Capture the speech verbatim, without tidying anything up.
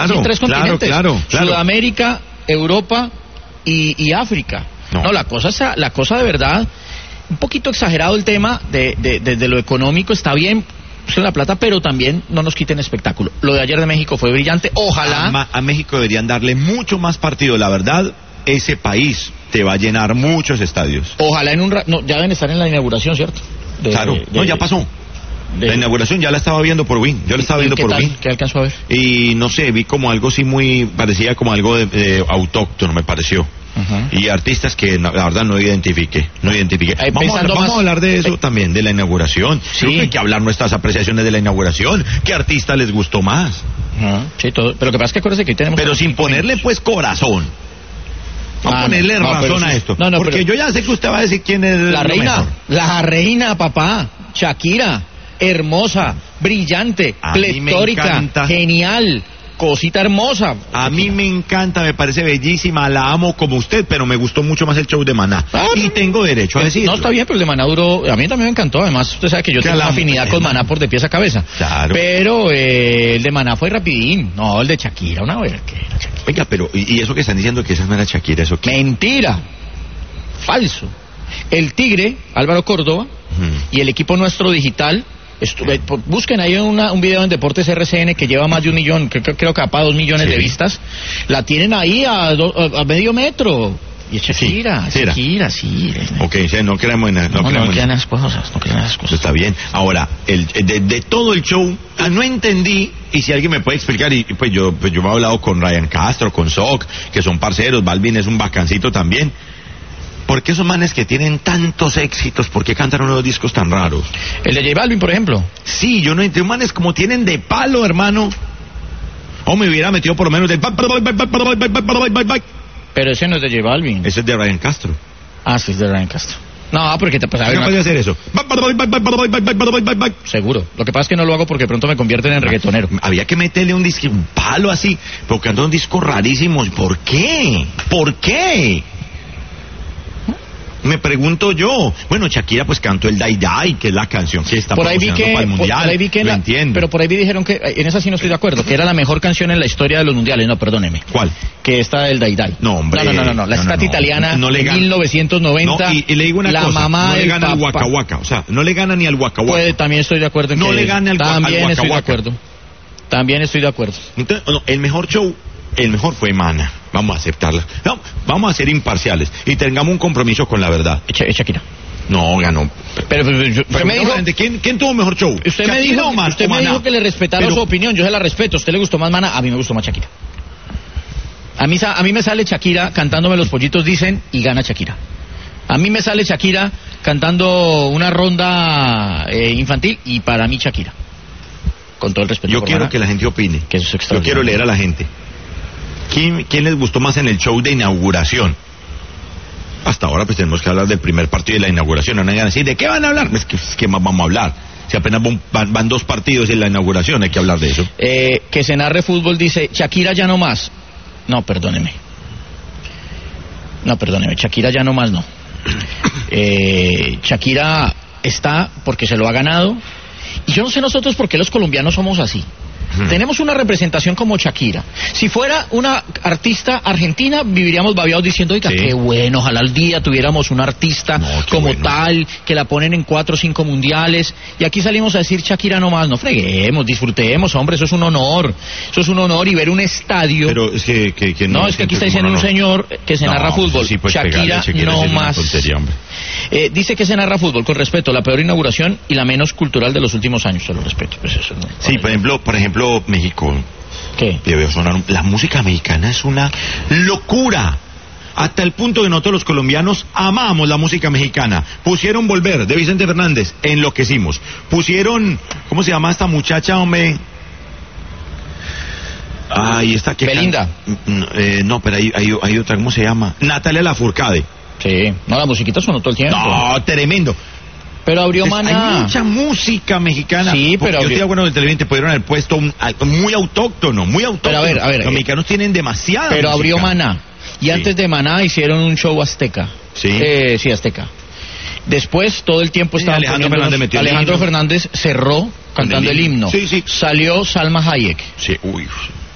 Claro, sí, tres claro, continentes. claro, claro. Sudamérica, Europa y, y África. No. no, la cosa está, la cosa de verdad, un poquito exagerado el tema de, de, de, de lo económico, está bien, la plata, pero también no nos quiten espectáculo. Lo de ayer de México fue brillante, ojalá. A, a México deberían darle mucho más partido, la verdad, ese país te va a llenar muchos estadios. Ojalá en un rato, no, ya deben estar en la inauguración, ¿cierto? De, claro, de, no, ya pasó. De... La inauguración ya la estaba viendo por Win, yo la estaba viendo ¿Qué por tal? Win. ¿Qué alcanzó a ver? Y no sé, vi como algo así muy, parecía como algo de, de autóctono, me pareció. Uh-huh. Y artistas que la verdad no identifiqué, no identifiqué. Ay, vamos, a, vamos más... a hablar de eso Ay. también, de la inauguración. Sí. Creo que hay que hablar nuestras apreciaciones de la inauguración. ¿Qué artista les gustó más? Uh-huh. Sí, todo. Pero lo que pasa es que acuérdese que hoy tenemos... Pero sin ponerle pues corazón. Vamos ah, a ponerle no, razón no, a sí. esto. No, no, porque pero... yo ya sé que usted va a decir quién es la reina. Mejor. La reina, papá. Shakira. Hermosa, brillante, a pletórica, genial, cosita hermosa. A mí me encanta, me parece bellísima, la amo como usted, pero me gustó mucho más el show de Maná. Ah, y tengo derecho a decirlo. No, está bien, pero el de Maná duró, a mí también me encantó, además usted sabe que yo tengo una afinidad con Maná por de pies a cabeza. Claro. Pero eh, el de Maná fue rapidín, no, el de Shakira, una vez que era Shakira. Oiga, pero, ¿y, y eso que están diciendo que esa no era Shakira, eso qué? Mentira, falso. El Tigre, Álvaro Córdoba, hmm. y el equipo nuestro digital... Estuve, busquen ahí una, un video en Deportes R C N que lleva más de un millón, creo, creo que a dos millones sí. de vistas. La tienen ahí a, do, a, a medio metro. Y es Shakira, sí, Shakira, sí. Ok, sí, no creemos en no, no, no, no crean esas cosas, no crean esas cosas. Está bien. Ahora, el, de, de todo el show, no entendí, y si alguien me puede explicar, y pues yo, pues yo me he hablado con Ryan Castro, con Soc, que son parceros, Balvin es un bacancito también. ¿Por qué esos manes que tienen tantos éxitos, por qué cantan unos discos tan raros? El de J Balvin, por ejemplo. Sí, yo no entiendo, manes como tienen de palo, hermano. O me hubiera metido por lo menos del... Pero ese no es de J Balvin. Ese es de Ryan Castro. Ah, sí, es de Ryan Castro. No, porque te pasa... ¿No puede hacer eso? Seguro. Lo que pasa es que no lo hago porque pronto me convierten en reggaetonero. Había que meterle un disco, un palo así, porque cantan un disco rarísimos. ¿Por qué? ¿Por qué? Me pregunto yo. Bueno, Shakira pues cantó el Dai Dai, que es la canción que está por ahí vi que, para el mundial. Por ahí vi que lo la, entiendo. Pero por ahí vi dijeron que, en esa sí no estoy de acuerdo, que era la mejor canción en la historia de los mundiales. No, perdóneme. ¿Cuál? Que esta del Dai Dai. No, hombre. No, no, no, no, la no, estat no, no. italiana no le de mil novecientos noventa. No, y, y le digo una la cosa, mamá no le gana papá. al Waka Waka, o sea, no le gana ni al Waka Waka. Puede, también estoy de acuerdo en no que le gana al, también al estoy Waka de acuerdo. También estoy de acuerdo. Entonces, no, el mejor show, el mejor fue Mana. Vamos a aceptarla. No, vamos a ser imparciales y tengamos un compromiso con la verdad. Ch Shakira. No, ganó. Pero, pero, yo, pero me dijo, ¿quién, ¿quién tuvo mejor show? Usted me dijo, o Man, usted o me Maná? dijo que le respetara pero... su opinión, yo se la respeto. ¿A usted le gustó más Maná? A mí me gustó más Shakira. A mí, a mí me sale Shakira cantándome Los pollitos dicen y gana Shakira. A mí me sale Shakira cantando una ronda eh, infantil y para mí Shakira. Con todo el respeto. Yo quiero Maná, que la gente opine. Que eso es Yo quiero leer a la gente. ¿Quién, ¿Quién les gustó más en el show de inauguración? Hasta ahora pues tenemos que hablar del primer partido de la inauguración. No van a decir, ¿de qué van a hablar? Es que, es que más vamos a hablar. Si apenas van, van dos partidos en la inauguración, hay que hablar de eso. Eh, que se narre fútbol dice, Shakira ya no más. No, perdóneme. No, perdóneme, Shakira ya no más no. Eh, Shakira está porque se lo ha ganado. Y yo no sé nosotros por qué los colombianos somos así. Hmm. Tenemos una representación como Shakira. Si fuera una artista argentina, viviríamos babeados diciendo, oiga, sí, qué bueno, ojalá al día tuviéramos una artista no, como bueno. tal, que la ponen en cuatro o cinco mundiales. Y aquí salimos a decir Shakira nomás, no freguemos, disfrutemos, hombre, eso es un honor. Eso es un honor y ver un estadio. Pero es que, que, que no, no, es que aquí está diciendo un señor que se no, narra fútbol. Sí, pues Shakira, Shakira no más. Tontería, eh, dice que se narra fútbol, con respeto, la peor inauguración y la menos cultural de los últimos años, se lo respeto. Pues eso, no, sí, por ejemplo, por ejemplo, México. ¿Qué? Sonar, la música mexicana es una locura. Hasta el punto que nosotros los colombianos amamos la música mexicana. Pusieron Volver de Vicente Fernández, enloquecimos. Pusieron, ¿cómo se llama esta muchacha, hombre? Ahí está. que Belinda. Can... Eh, no, pero hay, hay, hay otra, ¿cómo se llama? Natalia Lafourcade. Sí, no, la musiquita sonó todo el tiempo. No, tremendo. Pero abrió Maná. Hay mucha música mexicana. Sí, pero yo abrió... estoy bueno del televidente, pudieron haber puesto un, muy autóctono, muy autóctono. Pero a ver, a ver. Los eh, mexicanos tienen demasiada Pero música. abrió Maná. Y sí, antes de Maná hicieron un show azteca. Sí. Eh, sí, azteca. Después todo el tiempo estaba sí, Alejandro Fernández metió Alejandro Fernández cerró cantando el himno. Sí, sí. Salió Salma Hayek. Sí, uy.